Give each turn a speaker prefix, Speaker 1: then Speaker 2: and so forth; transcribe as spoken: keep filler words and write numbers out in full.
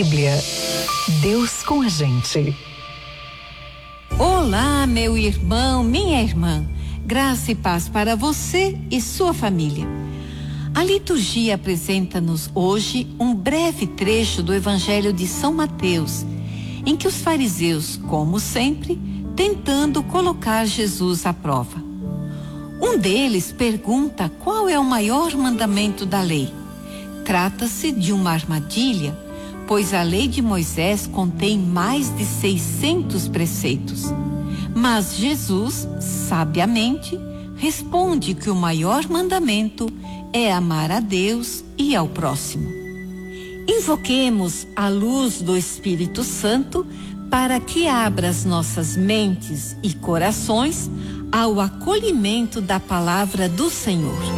Speaker 1: Bíblia. Deus com a gente.
Speaker 2: Olá, meu irmão, minha irmã. Graça e paz para você e sua família. A liturgia apresenta-nos hoje um breve trecho do Evangelho de São Mateus, em que os fariseus, como sempre, tentando colocar Jesus à prova. Um deles pergunta qual é o maior mandamento da lei. Trata-se de uma armadilha, pois a lei de Moisés contém mais de seiscentos preceitos. Mas Jesus, sabiamente, responde que o maior mandamento é amar a Deus e ao próximo. Invoquemos a luz do Espírito Santo para que abra as nossas mentes e corações ao acolhimento da palavra do Senhor.